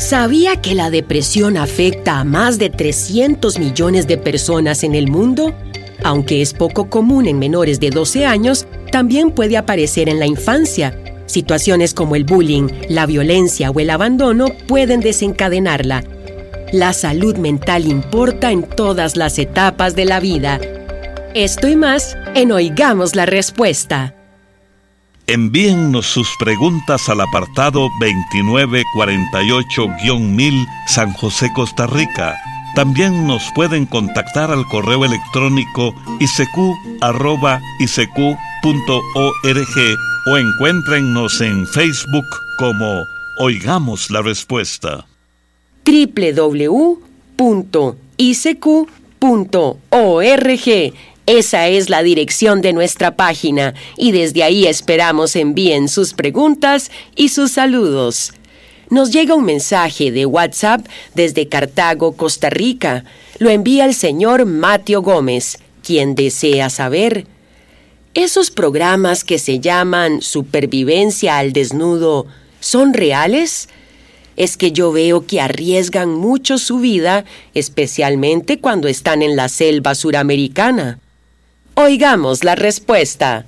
¿Sabía que la depresión afecta a más de 300 millones de personas en el mundo? Aunque es poco común en menores de 12 años, también puede aparecer en la infancia. Situaciones como el bullying, la violencia o el abandono pueden desencadenarla. La salud mental importa en todas las etapas de la vida. Esto y más en Oigamos la Respuesta. Envíennos sus preguntas al apartado 2948-1000 San José, Costa Rica. También nos pueden contactar al correo electrónico isq@isq.org o encuéntrennos en Facebook como Oigamos la Respuesta. www.isq.org. Esa es la dirección de nuestra página y desde ahí esperamos envíen sus preguntas y sus saludos. Nos llega un mensaje de WhatsApp desde Cartago, Costa Rica. Lo envía el señor Mateo Gómez, quien desea saber: ¿esos programas que se llaman Supervivencia al Desnudo son reales? Es que yo veo que arriesgan mucho su vida, especialmente cuando están en la selva suramericana. Oigamos la respuesta.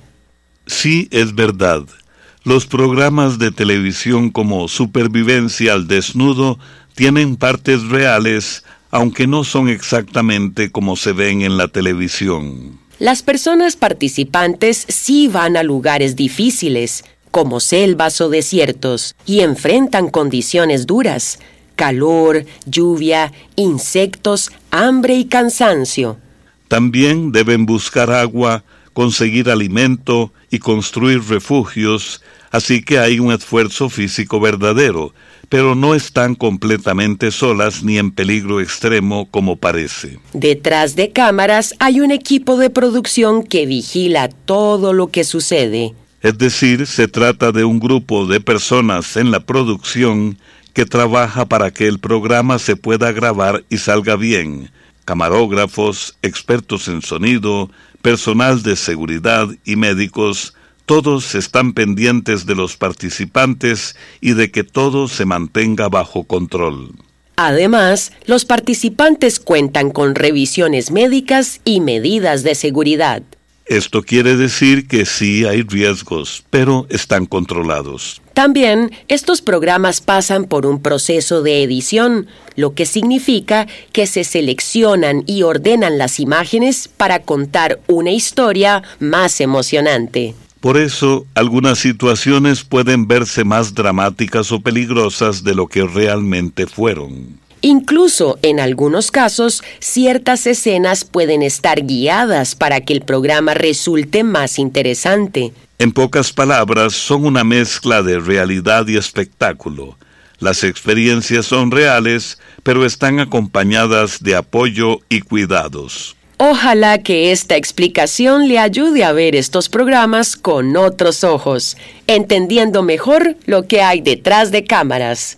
Sí, es verdad. Los programas de televisión como Supervivencia al Desnudo tienen partes reales, aunque no son exactamente como se ven en la televisión. Las personas participantes sí van a lugares difíciles, como selvas o desiertos, y enfrentan condiciones duras: calor, lluvia, insectos, hambre y cansancio. También deben buscar agua, conseguir alimento y construir refugios, así que hay un esfuerzo físico verdadero, pero no están completamente solas ni en peligro extremo como parece. Detrás de cámaras hay un equipo de producción que vigila todo lo que sucede. Es decir, se trata de un grupo de personas en la producción que trabaja para que el programa se pueda grabar y salga bien. Camarógrafos, expertos en sonido, personal de seguridad y médicos, todos están pendientes de los participantes y de que todo se mantenga bajo control. Además, los participantes cuentan con revisiones médicas y medidas de seguridad. Esto quiere decir que sí hay riesgos, pero están controlados. También, estos programas pasan por un proceso de edición, lo que significa que se seleccionan y ordenan las imágenes para contar una historia más emocionante. Por eso, algunas situaciones pueden verse más dramáticas o peligrosas de lo que realmente fueron. Incluso, en algunos casos, ciertas escenas pueden estar guiadas para que el programa resulte más interesante. En pocas palabras, son una mezcla de realidad y espectáculo. Las experiencias son reales, pero están acompañadas de apoyo y cuidados. Ojalá que esta explicación le ayude a ver estos programas con otros ojos, entendiendo mejor lo que hay detrás de cámaras.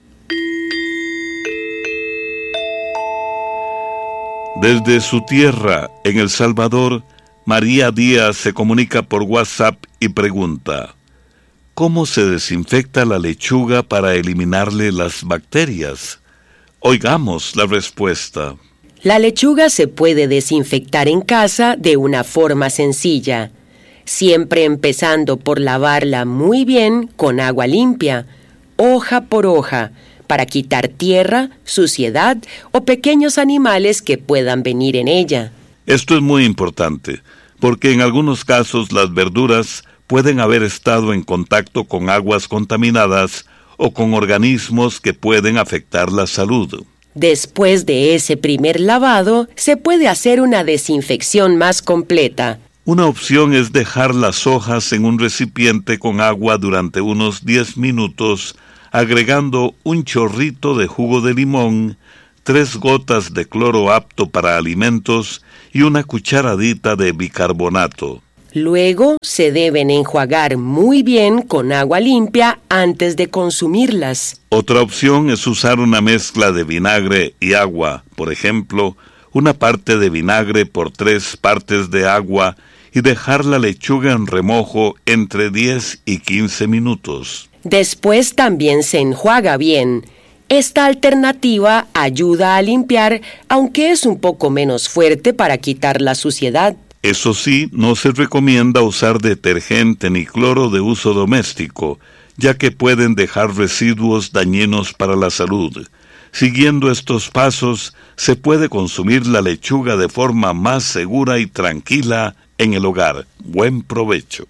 Desde su tierra, en El Salvador, María Díaz se comunica por WhatsApp y pregunta: ¿cómo se desinfecta la lechuga para eliminarle las bacterias? Oigamos la respuesta. La lechuga se puede desinfectar en casa de una forma sencilla, siempre empezando por lavarla muy bien con agua limpia, hoja por hoja, para quitar tierra, suciedad o pequeños animales que puedan venir en ella. Esto es muy importante, porque en algunos casos las verduras pueden haber estado en contacto con aguas contaminadas o con organismos que pueden afectar la salud. Después de ese primer lavado, se puede hacer una desinfección más completa. Una opción es dejar las hojas en un recipiente con agua durante unos 10 minutos, agregando un chorrito de jugo de limón, 3 gotas de cloro apto para alimentos y una cucharadita de bicarbonato. Luego se deben enjuagar muy bien con agua limpia antes de consumirlas. Otra opción es usar una mezcla de vinagre y agua, por ejemplo, una parte de vinagre por 3 partes de agua y dejar la lechuga en remojo entre 10 y 15 minutos. Después también se enjuaga bien. Esta alternativa ayuda a limpiar, aunque es un poco menos fuerte para quitar la suciedad. Eso sí, no se recomienda usar detergente ni cloro de uso doméstico, ya que pueden dejar residuos dañinos para la salud. Siguiendo estos pasos, se puede consumir la lechuga de forma más segura y tranquila en el hogar. Buen provecho.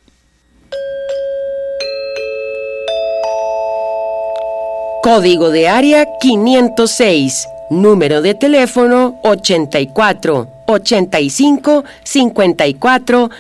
Código de área 506, número de teléfono 84 85 54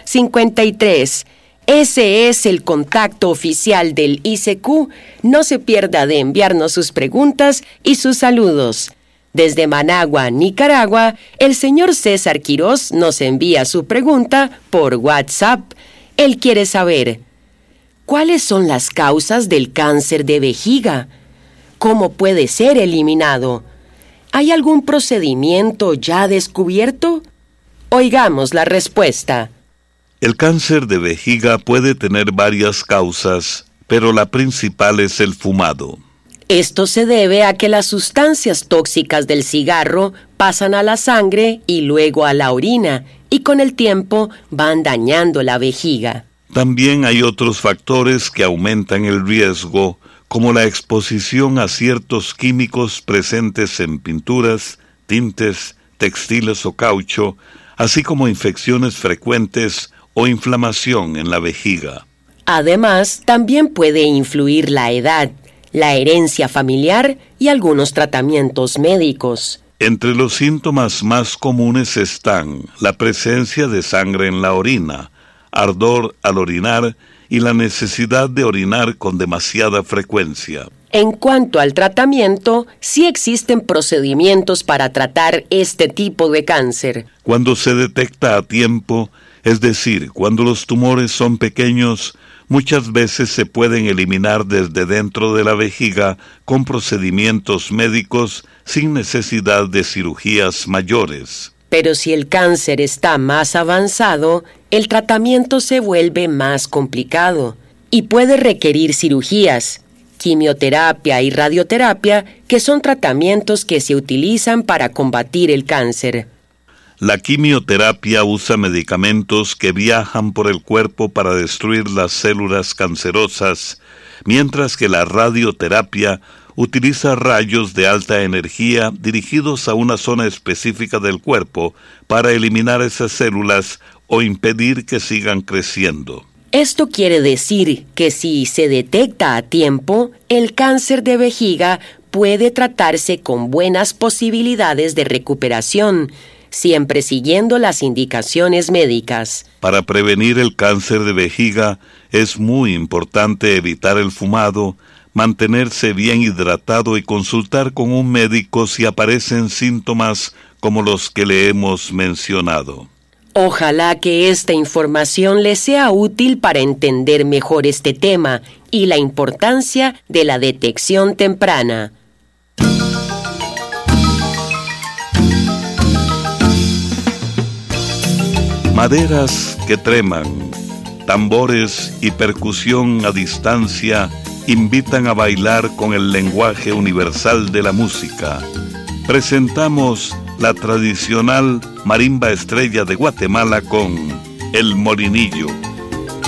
53. Ese es el contacto oficial del ICQ. No se pierda de enviarnos sus preguntas y sus saludos. Desde Managua, Nicaragua, el señor César Quirós nos envía su pregunta por WhatsApp. Él quiere saber, ¿cuáles son las causas del cáncer de vejiga? ¿Cómo puede ser eliminado? ¿Hay algún procedimiento ya descubierto? Oigamos la respuesta. El cáncer de vejiga puede tener varias causas, pero la principal es el fumado. Esto se debe a que las sustancias tóxicas del cigarro pasan a la sangre y luego a la orina, y con el tiempo van dañando la vejiga. También hay otros factores que aumentan el riesgo, como la exposición a ciertos químicos presentes en pinturas, tintes, textiles o caucho, así como infecciones frecuentes o inflamación en la vejiga. Además, también puede influir la edad, la herencia familiar y algunos tratamientos médicos. Entre los síntomas más comunes están la presencia de sangre en la orina, ardor al orinar y la necesidad de orinar con demasiada frecuencia. En cuanto al tratamiento, sí existen procedimientos para tratar este tipo de cáncer. Cuando se detecta a tiempo, es decir, cuando los tumores son pequeños, muchas veces se pueden eliminar desde dentro de la vejiga con procedimientos médicos sin necesidad de cirugías mayores. Pero si el cáncer está más avanzado, el tratamiento se vuelve más complicado y puede requerir cirugías, quimioterapia y radioterapia, que son tratamientos que se utilizan para combatir el cáncer. La quimioterapia usa medicamentos que viajan por el cuerpo para destruir las células cancerosas, mientras que la radioterapia utiliza rayos de alta energía dirigidos a una zona específica del cuerpo para eliminar esas células o impedir que sigan creciendo. Esto quiere decir que si se detecta a tiempo, el cáncer de vejiga puede tratarse con buenas posibilidades de recuperación, siempre siguiendo las indicaciones médicas. Para prevenir el cáncer de vejiga es muy importante evitar el fumado, mantenerse bien hidratado y consultar con un médico si aparecen síntomas como los que le hemos mencionado. Ojalá que esta información le sea útil para entender mejor este tema y la importancia de la detección temprana. Maderas que treman, tambores y percusión a distancia invitan a bailar con el lenguaje universal de la música. Presentamos la tradicional marimba estrella de Guatemala con El Molinillo.